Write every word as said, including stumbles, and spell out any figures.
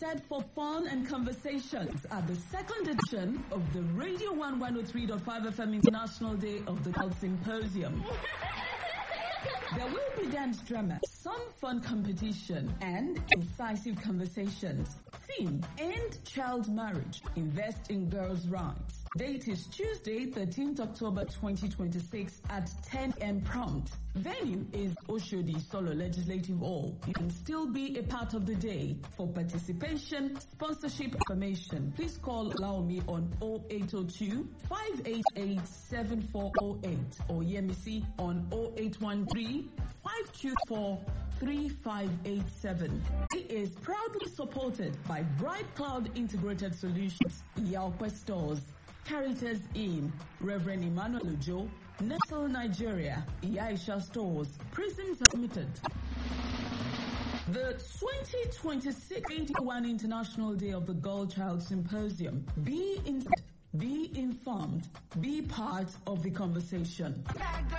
gathered for fun and conversations at the second edition of the Radio one one oh three point five F M International Day of the Girls Symposium. There will be dance drama, some fun competition, and incisive conversations. Theme: End Child Marriage, Invest in Girls' Rights. Date is Tuesday, thirteenth October twenty twenty-six at ten a m prompt. Venue is Oshodi Solo Legislative Hall. You can still be a part of the day. For participation, sponsorship information, please call Laomi on oh eight oh two, five eight eight, seven four oh eight or Yemisi on oh eight one three, five two four, three five eight seven. It is proudly supported by Bright Cloud Integrated Solutions, Yaupe Stores, Caritas Inn, Reverend Emmanuel Ujo, Nestle Nigeria, Yaisha Stores, Prisons Limited. The twenty twenty-six eighty-one International Day of the Girl Child Symposium. Be in, be informed, be part of the conversation.